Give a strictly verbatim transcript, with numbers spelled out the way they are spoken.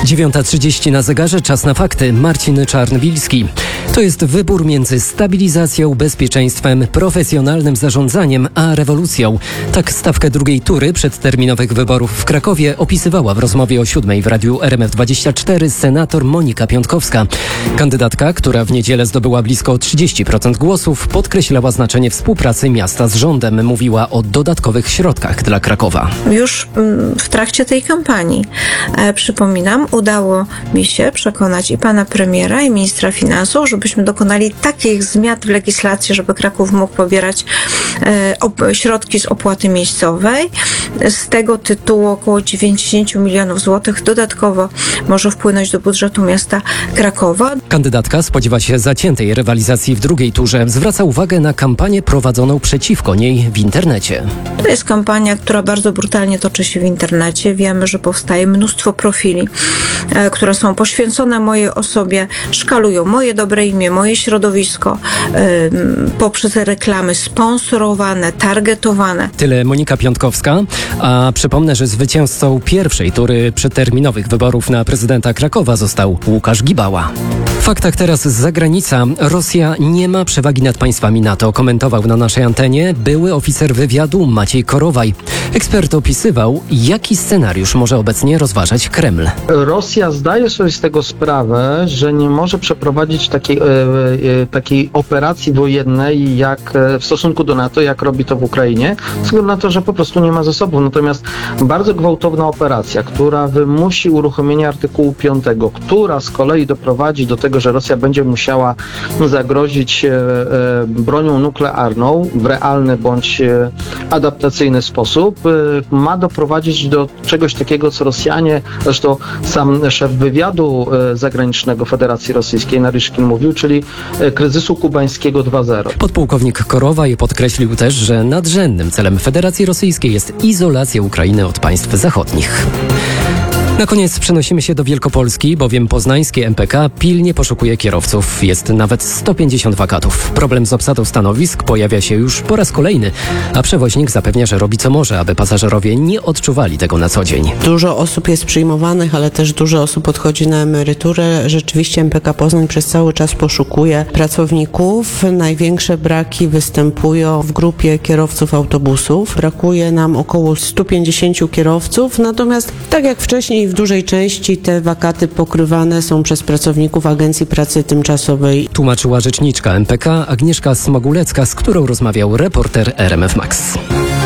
dziewiąta trzydzieści na zegarze, czas na fakty. Marcin Czarnwilski. To jest wybór między stabilizacją, bezpieczeństwem, profesjonalnym zarządzaniem, a rewolucją. Tak stawkę drugiej tury przedterminowych wyborów w Krakowie opisywała w rozmowie o siódmej w radiu R M F dwadzieścia cztery senator Monika Piątkowska. Kandydatka, która w niedzielę zdobyła blisko trzydzieści procent głosów, podkreślała znaczenie współpracy miasta z rządem. Mówiła o dodatkowych środkach dla Krakowa. Już w trakcie tej kampanii, e, przypominam, udało mi się przekonać i pana premiera, i ministra finansów, żebyśmy dokonali takich zmian w legislacji, żeby Kraków mógł pobierać e, op- środki z opłaty miejscowej. Z tego tytułu około dziewięćdziesiąt milionów złotych dodatkowo może wpłynąć do budżetu miasta Krakowa. Kandydatka spodziewa się zaciętej rywalizacji w drugiej turze. Zwraca uwagę na kampanię prowadzoną przeciwko niej w internecie. To jest kampania, która bardzo brutalnie toczy się w internecie. Wiemy, że powstaje mnóstwo profili, e, które są poświęcone mojej osobie, szkalują moje dobre imię, moje środowisko e, poprzez reklamy sponsorowane, targetowane. Tyle Monika Piątkowska, a przypomnę, że zwycięzcą pierwszej tury przedterminowych wyborów na prezydenta Krakowa został Łukasz Gibała. W faktach teraz z zagranica. Rosja nie ma przewagi nad państwami NATO, komentował na naszej antenie były oficer wywiadu Maciej Korowaj. Ekspert opisywał, jaki scenariusz może obecnie rozważać Kreml. Rosja zdaje sobie z tego sprawę, że nie może przeprowadzić takiej, e, e, takiej operacji wojennej jak w stosunku do NATO, jak robi to w Ukrainie, ze względu na to, że po prostu nie ma zasobów. Natomiast bardzo gwałtowna operacja, która wymusi uruchomienie artykułu piątego, która z kolei doprowadzi do tego, że Rosja będzie musiała zagrozić e, e, bronią nuklearną w realny bądź e, adaptacyjny sposób, e, ma doprowadzić do czegoś takiego, co Rosjanie, zresztą sam szef wywiadu e, zagranicznego Federacji Rosyjskiej Naryszkin mówił, czyli e, kryzysu kubańskiego dwa zero. Podpułkownik Korowaj podkreślił też, że nadrzędnym celem Federacji Rosyjskiej jest izolacja Ukrainy od państw zachodnich. Na koniec przenosimy się do Wielkopolski, bowiem poznańskie M P K pilnie poszukuje kierowców. Jest nawet sto pięćdziesiąt wakatów. Problem z obsadą stanowisk pojawia się już po raz kolejny, a przewoźnik zapewnia, że robi co może, aby pasażerowie nie odczuwali tego na co dzień. Dużo osób jest przyjmowanych, ale też dużo osób odchodzi na emeryturę. Rzeczywiście M P K Poznań przez cały czas poszukuje pracowników. Największe braki występują w grupie kierowców autobusów. Brakuje nam około stu pięćdziesięciu kierowców, natomiast tak jak wcześniej w dużej części te wakaty pokrywane są przez pracowników Agencji Pracy Tymczasowej. Tłumaczyła rzeczniczka M P K Agnieszka Smogulecka, z którą rozmawiał reporter R M F Max.